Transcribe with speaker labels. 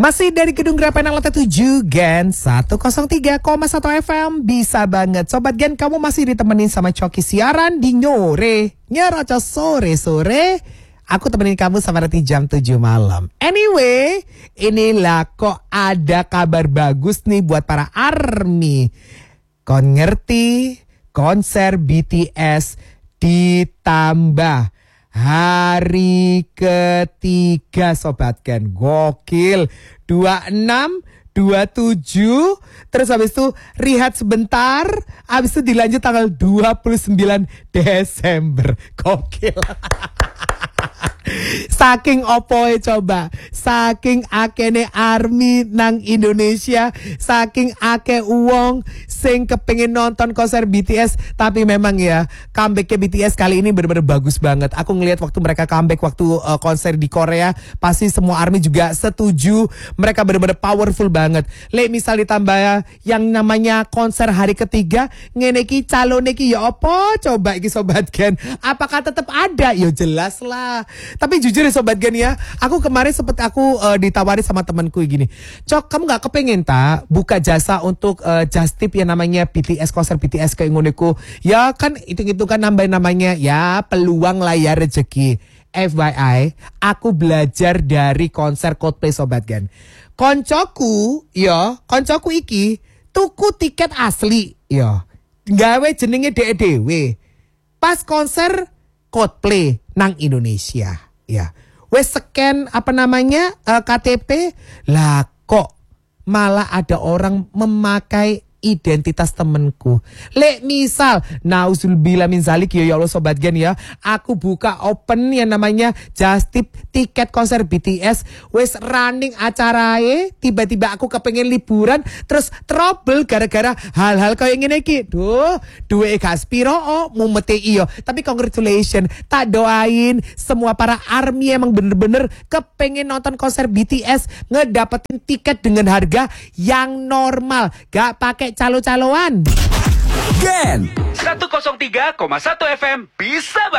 Speaker 1: Masih dari Gedung Grapen Lantai 7 Gen 103,1 FM. Bisa banget Sobat Gen, kamu masih ditemenin sama Coki siaran di Nyore Nyoroco sore-sore. Aku temenin kamu sampai nanti jam 7 malam. Anyway, inilah kok ada kabar bagus nih buat para ARMY. Kon ngerti konser BTS ditambah hari ketiga Sobat Gen. Gokil. 26, 27, terus habis itu rehat sebentar, habis itu dilanjut tanggal 29 Desember. Gokil. Saking opoe coba, saking akene ARMY nang Indonesia, saking ake uwong sing kepengin nonton konser BTS. Tapi memang ya, comebacknya BTS kali ini benar-benar bagus banget. Aku ngelihat waktu mereka comeback waktu konser di Korea, pasti semua ARMY juga setuju. Mereka benar-benar powerful banget. Misal ditambah yang namanya konser hari ketiga, ngene iki calon iki ya apa coba iki Sobat Gen? Apakah tetap ada? Ya jelas lah. Tapi jujur ya Sobat Gen ya, aku kemarin sempet ditawari sama temanku gini, Cok, kamu gak kepengen tak buka jasa untuk just tip yang namanya BTS, konser BTS kayak ngoneku? Ya kan itu kan namanya ya peluang lah ya, rezeki. FYI, aku belajar dari konser Coldplay Sobat Gen. Koncoku iki tuku tiket asli ya, gawe jenenge dhewe pas konser Coldplay nang Indonesia. Ya, wes scan KTP lah, kok malah ada orang memakai identitas temenku. Misal nauzubillah min zalik ya Allah Sobat Gen ya, aku buka open yang namanya just tip tiket konser BTS, wes running acarae, tiba-tiba aku kepengen liburan terus trouble gara-gara hal-hal kayak ngene iki. Duwe gak spiro mumete iyo. Tapi congratulations, tak doain semua para ARMY emang bener-bener kepengen nonton konser BTS, ngedapetin tiket dengan harga yang normal, gak pakai calo-caloan.
Speaker 2: Gen 103,1 FM bisa banget.